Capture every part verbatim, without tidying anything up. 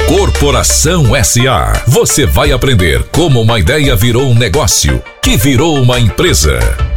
Corporação S A. Você vai aprender como uma ideia virou um negócio, que virou uma empresa.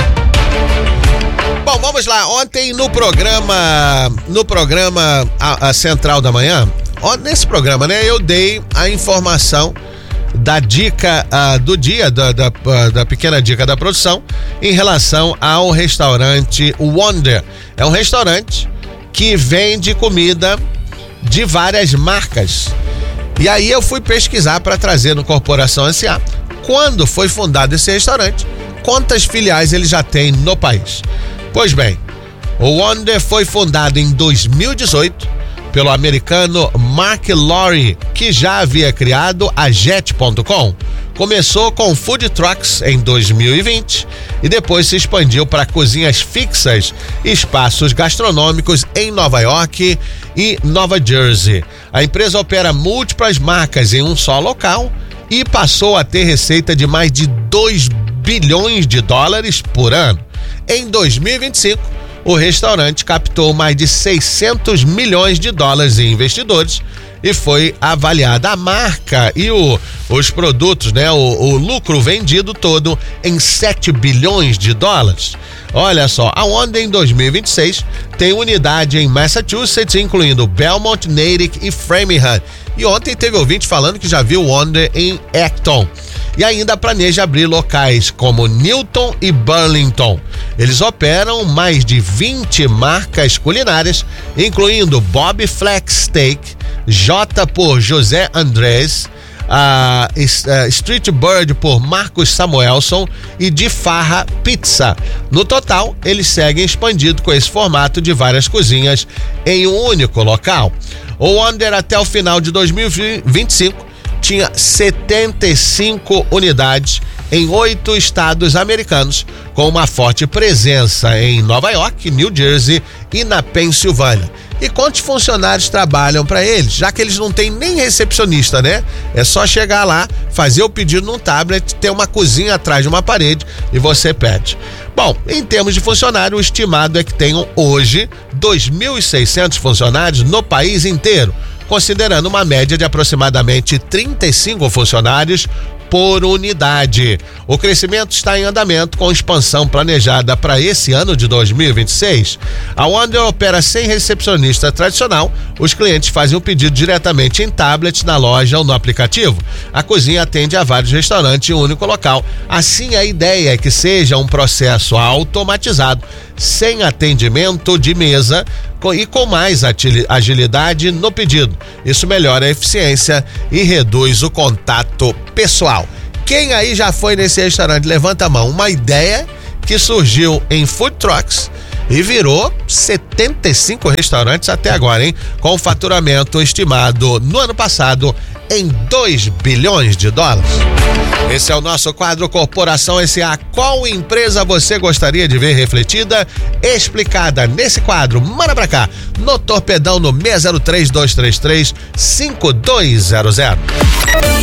Bom, vamos lá. Ontem no programa, no programa a, a Central da Manhã, nesse programa, né, eu dei a informação da dica uh, do dia, da, da, da pequena dica da produção, em relação ao restaurante Wonder. É um restaurante que vende comida de várias marcas. E aí eu fui pesquisar para trazer no Corporação S A quando foi fundado esse restaurante, quantas filiais ele já tem no país. Pois bem, o Wonder foi fundado em dois mil e dezoito pelo americano Mark Lowry, que já havia criado a Jet ponto com. Começou com food trucks em dois mil e vinte e depois se expandiu para cozinhas fixas e espaços gastronômicos em Nova York e Nova Jersey. A empresa opera múltiplas marcas em um só local e passou a ter receita de mais de dois bilhões de dólares por ano. Em dois mil e vinte e cinco, o restaurante captou mais de seiscentos milhões de dólares em investidores e foi avaliada a marca e o, os produtos, né, o, o lucro vendido todo em sete bilhões de dólares. Olha só, a Wonder em dois mil e vinte e seis tem unidade em Massachusetts, incluindo Belmont, Natick e Framingham. E ontem teve ouvinte falando que já viu Wonder em Acton. E ainda planeja abrir locais como Newton e Burlington. Eles operam mais de vinte marcas culinárias, incluindo Bob Flex Steak, J por José Andrés, a uh, Street Bird por Marcos Samuelson e de Farra Pizza. No total, eles seguem expandindo com esse formato de várias cozinhas em um único local. O Wonder, até o final de dois mil e vinte e cinco, tinha setenta e cinco unidades em oito estados americanos, com uma forte presença em Nova York, New Jersey e na Pensilvânia. E quantos funcionários trabalham para eles? Já que eles não têm nem recepcionista, né? É só chegar lá, fazer o pedido num tablet, ter uma cozinha atrás de uma parede e você pede. Bom, em termos de funcionário, o estimado é que tenham hoje dois mil e seiscentos funcionários no país inteiro, considerando uma média de aproximadamente trinta e cinco funcionários por unidade. O crescimento está em andamento, com expansão planejada para esse ano de dois mil e vinte e seis. A Wonder opera sem recepcionista tradicional. Os clientes fazem o pedido diretamente em tablet, na loja ou no aplicativo. A cozinha atende a vários restaurantes em um único local. Assim, a ideia é que seja um processo automatizado, sem atendimento de mesa e com mais agilidade no pedido. Isso melhora a eficiência e reduz o contato pessoal. Quem aí já foi nesse restaurante? Levanta a mão. Uma ideia que surgiu em food trucks e virou setenta e cinco restaurantes até agora, hein? Com faturamento estimado no ano passado em dois bilhões de dólares. Esse é o nosso quadro Corporação S A. Qual empresa você gostaria de ver refletida, explicada nesse quadro? Manda pra cá, no Torpedão, no seis zero três, dois três três, cinco dois zero zero.